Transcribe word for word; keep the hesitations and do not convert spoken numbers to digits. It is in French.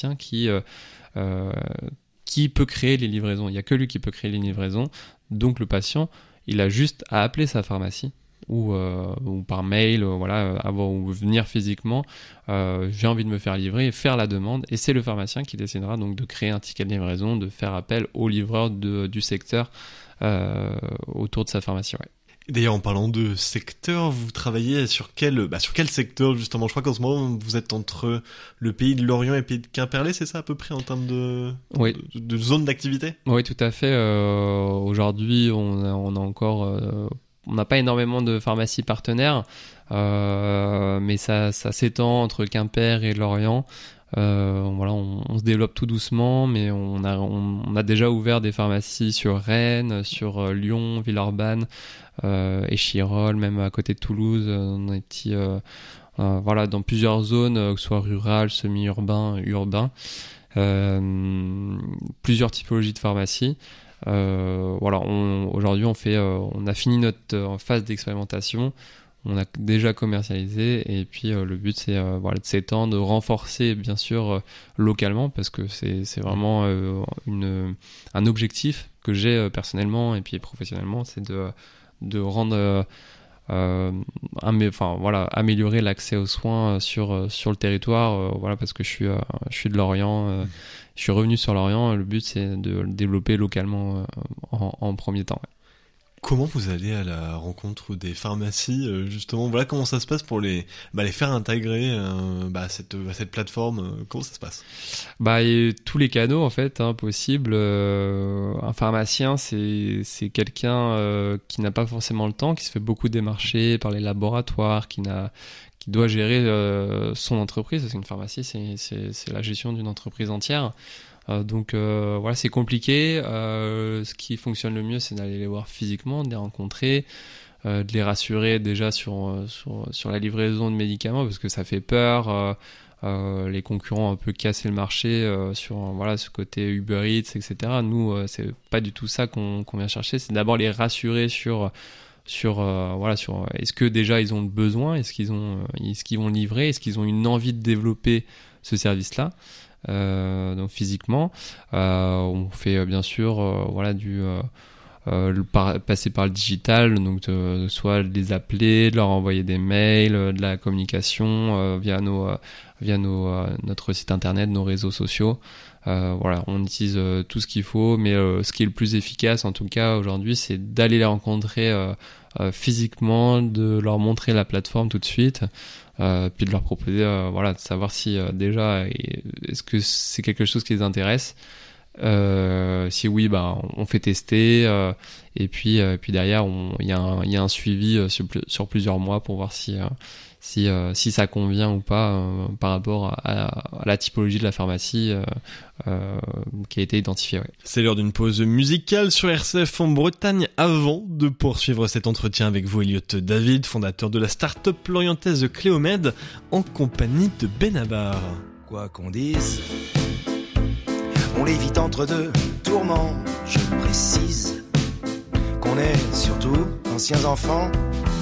qui, euh, euh, qui peut créer les livraisons. Il n'y a que lui qui peut créer les livraisons. Donc le patient, il a juste à appeler sa pharmacie ou, euh, ou par mail, euh, voilà, avoir, ou venir physiquement. Euh, j'ai envie de me faire livrer et faire la demande. Et c'est le pharmacien qui décidera donc de créer un ticket de livraison, de faire appel au livreur de, du secteur euh, autour de sa pharmacie. Ouais. D'ailleurs, en parlant de secteur, vous travaillez sur quel, bah, sur quel secteur justement? Je crois qu'en ce moment, vous êtes entre le pays de Lorient et le pays de Quimperlé, c'est ça à peu près en termes de, oui. de, de zone d'activité? Oui, tout à fait. Euh, aujourd'hui, on a, on a encore, euh, on n'a pas énormément de pharmacies partenaires, euh, mais ça, ça s'étend entre Quimper et Lorient. Euh, voilà, on, on se développe tout doucement, mais on a, on, on a déjà ouvert des pharmacies sur Rennes, sur euh, Lyon, Villeurbanne, euh, Échirolles, même à côté de Toulouse, euh, dans des petits, euh, euh, voilà, dans plusieurs zones, euh, que ce soit rurales, semi-urbain, urbain, euh, plusieurs typologies de pharmacies. Euh, voilà, on, aujourd'hui, on fait, euh, on a fini notre euh, phase d'expérimentation. On a déjà commercialisé et puis euh, le but c'est euh, voilà, de s'étendre, de renforcer bien sûr euh, localement parce que c'est, c'est vraiment euh, une, un objectif que j'ai euh, personnellement et puis professionnellement, c'est de, de rendre euh, euh, un, enfin, voilà, améliorer l'accès aux soins sur, sur le territoire euh, voilà, parce que je suis, euh, je suis de Lorient, euh, je suis revenu sur Lorient, le but c'est de le développer localement euh, en, en premier temps. Ouais. Comment vous allez à la rencontre des pharmacies, euh, justement, voilà comment ça se passe pour les, bah, les faire intégrer euh, bah, cette, cette plateforme, euh, comment ça se passe? Bah, et tous les canaux en fait hein, possibles. Euh, un pharmacien, c'est c'est quelqu'un euh, qui n'a pas forcément le temps, qui se fait beaucoup démarcher par les laboratoires, qui n'a qui doit gérer euh, son entreprise. Parce qu'une pharmacie, c'est c'est c'est la gestion d'une entreprise entière. Euh, donc euh, voilà, c'est compliqué. Euh, ce qui fonctionne le mieux, c'est d'aller les voir physiquement, de les rencontrer, euh, de les rassurer déjà sur, sur, sur la livraison de médicaments, parce que ça fait peur. Euh, euh, les concurrents ont un peu cassé le marché euh, sur voilà, ce côté Uber Eats, et cetera. Nous, euh, c'est pas du tout ça qu'on, qu'on vient chercher. C'est d'abord les rassurer sur... sur euh, voilà sur est-ce que déjà ils ont le besoin, est-ce qu'ils ont est-ce qu'ils vont livrer, est-ce qu'ils ont une envie de développer ce service-là. Euh, donc physiquement, euh, on fait euh, bien sûr euh, voilà du euh, euh, le par, passer par le digital, donc de, de soit les appeler, de leur envoyer des mails, euh, de la communication euh, via nos euh, via nos euh, notre site internet, nos réseaux sociaux. Euh, voilà, on utilise euh, tout ce qu'il faut, mais euh, ce qui est le plus efficace en tout cas aujourd'hui, c'est d'aller les rencontrer euh, euh, physiquement, de leur montrer la plateforme tout de suite. Euh, puis de leur proposer euh, voilà, de savoir si euh, déjà est-ce que c'est quelque chose qui les intéresse. Euh, si oui, bah, on fait tester euh, et puis, euh, puis derrière il y, y a un suivi euh, sur, sur plusieurs mois pour voir si, euh, si, euh, si ça convient ou pas euh, par rapport à, à la typologie de la pharmacie euh, euh, qui a été identifiée. Ouais. C'est l'heure d'une pause musicale sur R C F en Bretagne avant de poursuivre cet entretien avec vous, Elliot David, fondateur de la start-up lorientaise Cléomed, en compagnie de Benabar. Quoi qu'on dise, on l'évite entre deux tourments. Je précise qu'on est surtout anciens enfants